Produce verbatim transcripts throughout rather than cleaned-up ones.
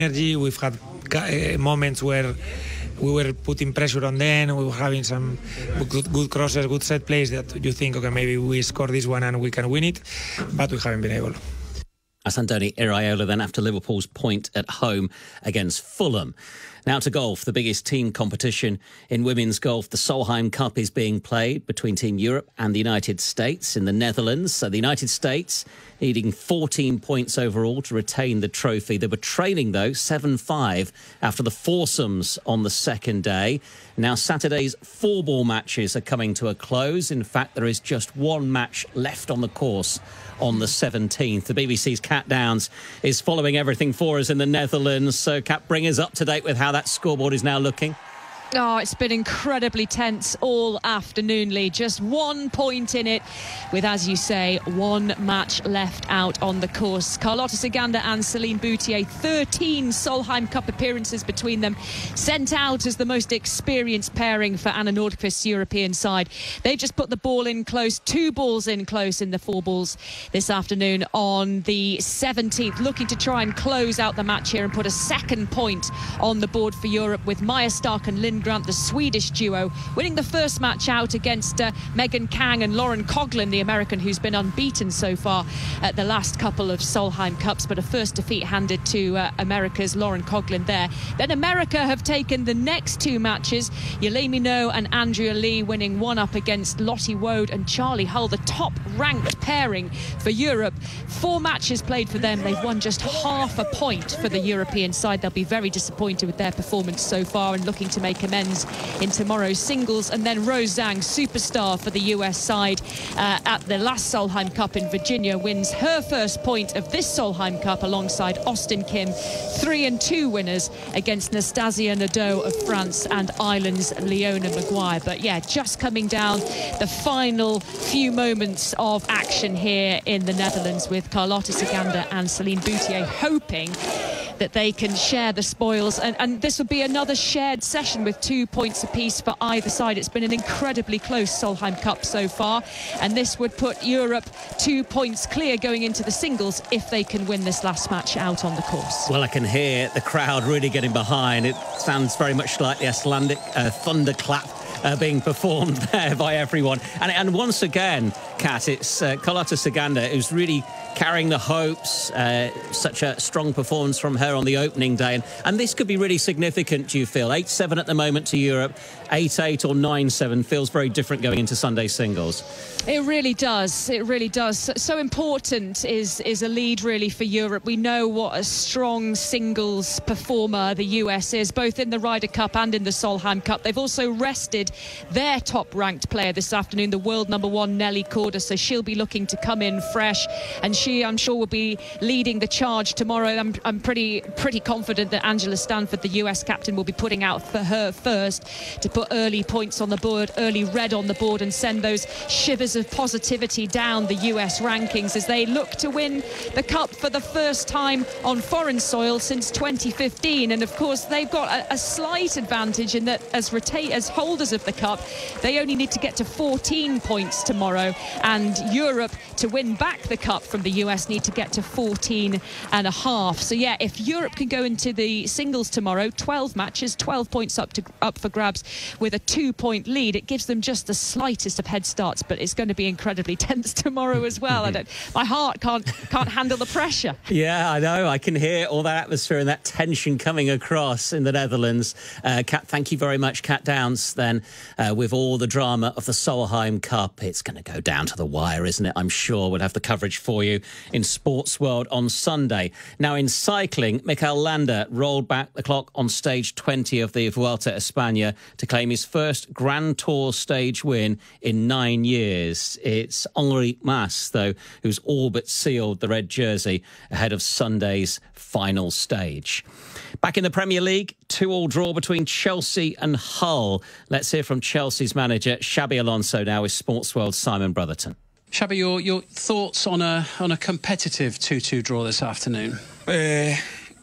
energy. We've had uh, moments where we were putting pressure on them. We were having some good, good crosses, good set plays that you think, okay, maybe we score this one and we can win it, but we haven't been able. That's Andoni Iraola then after Liverpool's point at home against Fulham. Now to golf, the biggest team competition in women's golf. The Solheim Cup is being played between Team Europe and the United States in the Netherlands. So the United States needing fourteen points overall to retain the trophy. They were trailing, though, seven five after the foursomes on the second day. Now Saturday's four-ball matches are coming to a close. In fact, there is just one match left on the course on the seventeenth. The B B C's Kat Downs is following everything for us in the Netherlands. So, Kat, bring us up to date with how that scoreboard is now looking. Oh, it's been incredibly tense all afternoon, Lee. Just one point in it with, as you say, one match left out on the course. Carlota Ciganda and Celine Boutier, thirteen Solheim Cup appearances between them, sent out as the most experienced pairing for Anna Nordqvist's European side. They've just put the ball in close, two balls in close in the four balls this afternoon on the seventeenth, looking to try and close out the match here and put a second point on the board for Europe with Maja Stark and Lynn Grant, the Swedish duo, winning the first match out against uh, Megan Kang and Lauren Coughlin, the American who's been unbeaten so far at the last couple of Solheim Cups, but a first defeat handed to uh, America's Lauren Coughlin there. Then America have taken the next two matches, Yelena Minot and Andrea Lee winning one up against Lottie Woad and Charlie Hull, the top ranked pairing for Europe. Four matches played for them. They've won just half a point for the European side. They'll be very disappointed with their performance so far and looking to make amends in tomorrow's singles. And then Rose Zhang, superstar for the U S side uh, at the last Solheim Cup in Virginia, wins her first point of this Solheim Cup alongside Austin Kim, three and two winners against Nastasia Nadeau of France and Ireland's Leona Maguire. But yeah, just coming down the final few moments of action here in the Netherlands with Carlota Ciganda and Celine Boutier hoping that they can share the spoils, and, and this will be another shared session with two points apiece for either side. It's been an incredibly close Solheim Cup so far, and this would put Europe two points clear going into the singles if they can win this last match out on the course. Well, I can hear the crowd really getting behind. It sounds very much like the Icelandic uh, thunderclap Uh, being performed there by everyone. And, and once again, Kat, it's uh, Carlota Ciganda who's really carrying the hopes. Uh, such a strong performance from her on the opening day. And, and this could be really significant, do you feel? eight seven at the moment to Europe. eight eight or nine seven feels very different going into Sunday singles. It really does. It really does. So, so important is, is a lead, really, for Europe. We know what a strong singles performer the U S is, both in the Ryder Cup and in the Solheim Cup. They've also rested their top-ranked player this afternoon, the world number one, Nelly Korda, so she'll be looking to come in fresh, and she, I'm sure, will be leading the charge tomorrow. I'm, I'm pretty pretty confident that Angela Stanford, the U S captain, will be putting out for her first to put early points on the board, early red on the board, and send those shivers of positivity down the U S rankings as they look to win the Cup for the first time on foreign soil since twenty fifteen. And of course, they've got a, a slight advantage in that as retain as holders of the Cup, they only need to get to fourteen points tomorrow, and Europe, to win back the Cup from the U S, need to get to fourteen and a half. So yeah, if Europe can go into the singles tomorrow, twelve matches, twelve points up to up for grabs with a two-point lead, it gives them just the slightest of head starts. But it's going to be incredibly tense tomorrow as well. I don't, my heart can't can't handle the pressure. Yeah, I know. I can hear all that atmosphere and that tension coming across in the Netherlands. Uh, Kat, thank you very much, Kat Downs. Then, uh, with all the drama of the Solheim Cup, it's going to go down to the wire, isn't it? I'm sure we'll have the coverage for you in Sports World on Sunday. Now, in cycling, Mikel Landa rolled back the clock on stage twenty of the Vuelta a España to claim his first Grand Tour stage win in nine years. It's Enric Mas, though, who's all but sealed the red jersey ahead of Sunday's final stage. Back in the Premier League, two-all draw between Chelsea and Hull. Let's hear from Chelsea's manager, Xabi Alonso, now with Sports World's Simon Brotherton. Xabi, your, your thoughts on a on a competitive two-two draw this afternoon? Uh,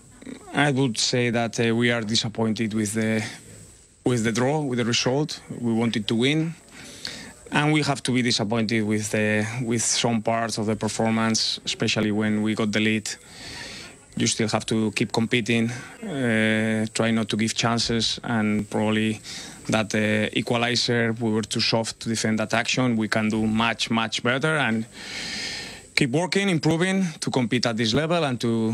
I would say that uh, we are disappointed with the with the draw, with the result. We wanted to win, and we have to be disappointed with the with some parts of the performance, especially when we got the lead you still have to keep competing, uh, try not to give chances, and probably that uh, equalizer, we were too soft to defend that action. We can do much, much better and keep working, improving to compete at this level and to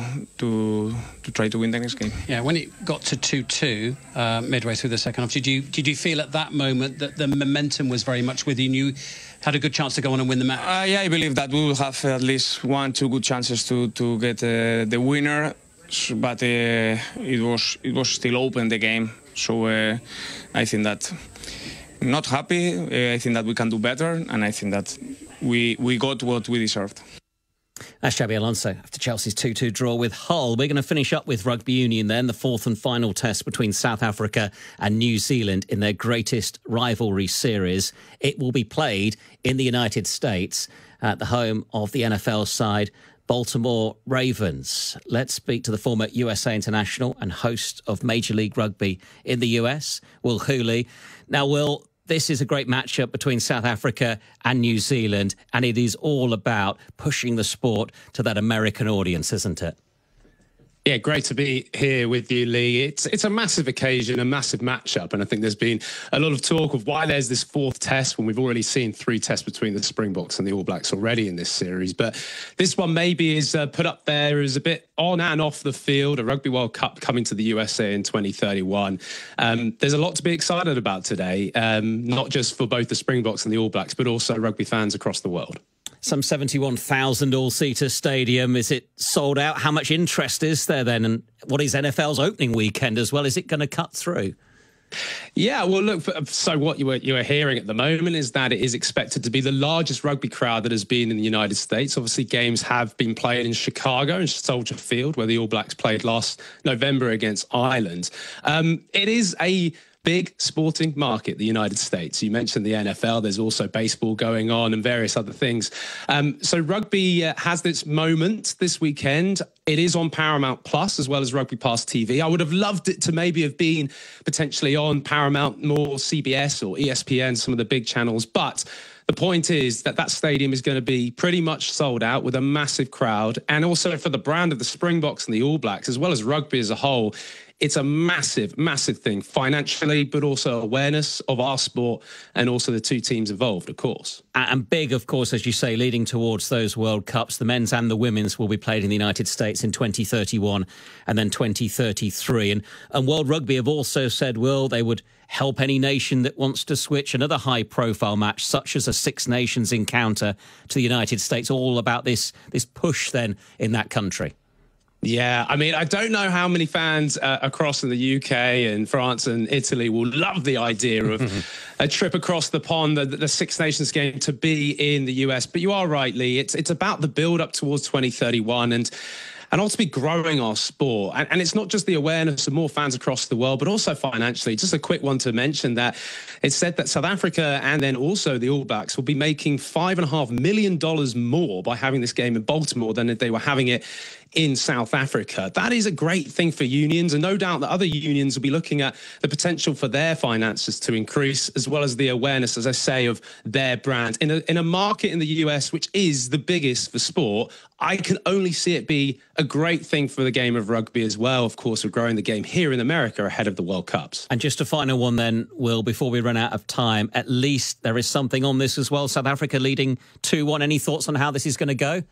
to to try to win the next game. Yeah, when it got to two two uh, midway through the second half, did you did you feel at that moment that the momentum was very much with you and you had a good chance to go on and win the match? Uh, yeah, I believe that we will have at least one, two good chances to to get uh, the winner, but uh, it was it was still open, the game. So uh, I think that not happy. Uh, I think that we can do better, and I think that we we got what we deserved. That's Xabi Alonso after Chelsea's two two draw with Hull. We're going to finish up with rugby union then, the fourth and final test between South Africa and New Zealand in their greatest rivalry series. It will be played in the United States at the home of the N F L side, Baltimore Ravens. Let's speak to the former U S A international and host of Major League Rugby in the U S, Will Hooley. Now, Will, this is a great matchup between South Africa and New Zealand, and it is all about pushing the sport to that American audience, isn't it? Yeah, great to be here with you, Lee. It's it's a massive occasion, a massive matchup, and I think there's been a lot of talk of why there's this fourth test when we've already seen three tests between the Springboks and the All Blacks already in this series. But this one maybe is uh, put up there as a bit on and off the field, a Rugby World Cup coming to the U S A in twenty thirty-one. Um, there's a lot to be excited about today, um, not just for both the Springboks and the All Blacks, but also rugby fans across the world. Some seventy-one thousand all-seater stadium. Is it sold out? How much interest is there then? And what is N F L's opening weekend as well? Is it going to cut through? Yeah, well, look, so what you were you were hearing at the moment is that it is expected to be the largest rugby crowd that has been in the United States. Obviously, games have been played in Chicago and Soldier Field, where the All Blacks played last November against Ireland. Um, it is a big sporting market, the United States. You mentioned the N F L. There's also baseball going on and various other things. Um, so rugby uh, has its moment this weekend. It is on Paramount Plus as well as Rugby Pass T V. I would have loved it to maybe have been potentially on Paramount, more C B S or E S P N, some of the big channels. But the point is that that stadium is going to be pretty much sold out with a massive crowd. And also for the brand of the Springboks and the All Blacks, as well as rugby as a whole, it's a massive, massive thing financially, but also awareness of our sport and also the two teams involved, of course. And big, of course, as you say, leading towards those World Cups. The men's and the women's will be played in the United States in twenty thirty-one and then twenty thirty-three. And, and World Rugby have also said, Will, they would help any nation that wants to switch another high-profile match, such as a Six Nations encounter, to the United States, all about this, this push then in that country. Yeah, I mean, I don't know how many fans uh, across in the U K and France and Italy will love the idea of a trip across the pond, the, the Six Nations game to be in the U S. But you are right, Lee. It's it's about the build up towards twenty thirty-one and and ultimately growing our sport. And, and it's not just the awareness of more fans across the world, but also financially. Just a quick one to mention that it's said that South Africa and then also the All Blacks will be making five and a half million dollars more by having this game in Baltimore than if they were having it in South Africa. That is a great thing for unions, and no doubt that other unions will be looking at the potential for their finances to increase, as well as the awareness, as I say, of their brand. In a, in a market in the U S, which is the biggest for sport, I can only see it be a great thing for the game of rugby as well. Of course, we're growing the game here in America ahead of the World Cups. And just a final one then, Will, before we run out of time, at least there is something on this as well. South Africa leading two one. Any thoughts on how this is going to go?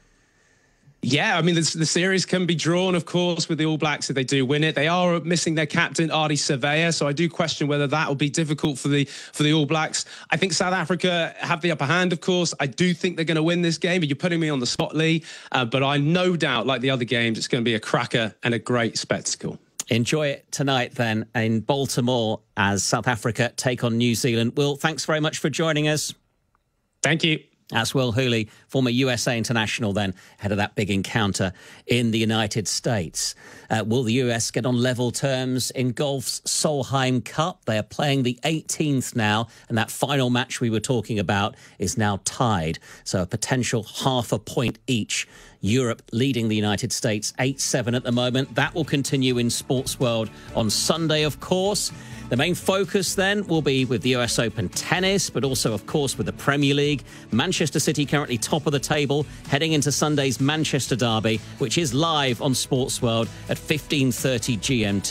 Yeah, I mean, the, the series can be drawn, of course, with the All Blacks if they do win it. They are missing their captain, Ardie Savea, so I do question whether that will be difficult for the for the All Blacks. I think South Africa have the upper hand, of course. I do think they're going to win this game. You're putting me on the spot, Lee, uh, but I no doubt, like the other games, it's going to be a cracker and a great spectacle. Enjoy it tonight, then, in Baltimore as South Africa take on New Zealand. Will, thanks very much for joining us. Thank you. That's Will Hooley, former U S A international, then head of that big encounter in the United States. Uh, will the U S get on level terms in golf's Solheim Cup? They are playing the eighteenth now, and that final match we were talking about is now tied. So a potential half a point each. Europe leading the United States eight seven at the moment. That will continue in Sports World on Sunday, of course. The main focus then will be with the U S Open tennis, but also, of course, with the Premier League. Manchester City currently top of the table, heading into Sunday's Manchester derby, which is live on Sports World at fifteen thirty G M T.